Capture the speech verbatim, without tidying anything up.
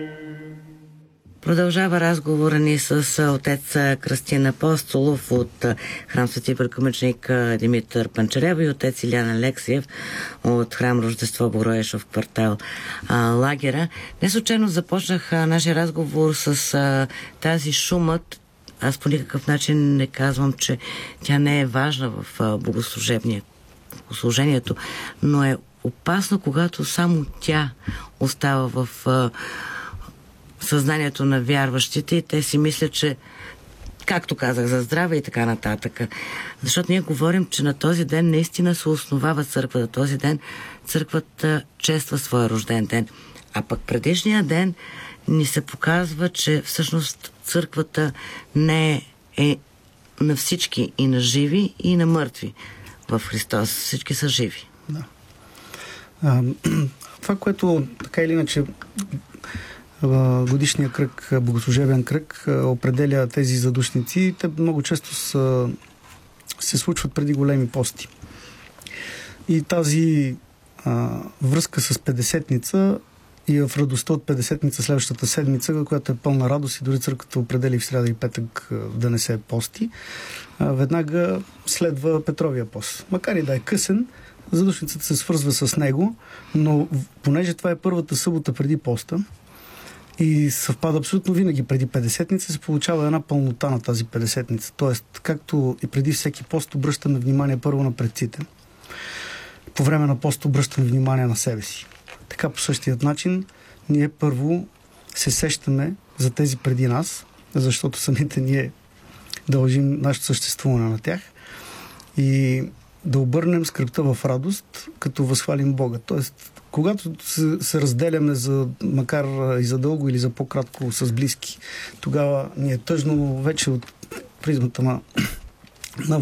Продължава разговора ни с отец Кръстин Апостолов от храм Свети великомъченик Димитър Панчарева и отец Илиян Алексиев от храм Рождество Богородичев, квартал а, Лагера. Не случайно започнах а, нашия разговор с а, тази шумът. Аз по никакъв начин не казвам, че тя не е важна в а, богослужението, но е опасно, когато само тя остава в а, съзнанието на вярващите и те си мислят, че, както казах, за здраве и така нататък. Защото ние говорим, че на този ден наистина се основава църквата. Този ден църквата чества своя рожден ден. А пък предишния ден ни се показва, че всъщност църквата не е, е на всички, и на живи, и на мъртви в Христос. Всички са живи. Да. А, това, което така или иначе годишния кръг, богослужебен кръг, определя тези задушници. Те много често са, се случват преди големи пости. И тази а, връзка с Петдесетница и в радостта от Петдесетница следващата седмица, която е пълна радост и дори църквата определи в сряда и петък да не се пости, а, веднага следва Петровия пост. Макар и да е късен, задушницата се свързва с него, но понеже това е първата събота преди поста, и съвпада абсолютно винаги преди Петдесетница, се получава една пълнота на тази Петдесетница. Тоест, както и преди всеки пост, обръщаме внимание първо на предците. По време на пост обръщаме внимание на себе си. Така по същият начин ние първо се сещаме за тези преди нас, защото самите ние дължим нашето съществуване на тях и да обърнем скръбта в радост, като възхвалим Бога. Тоест, когато се, се разделяме за, макар и за дълго или за по-кратко с близки, тогава ни е тъжно вече от призмата на, на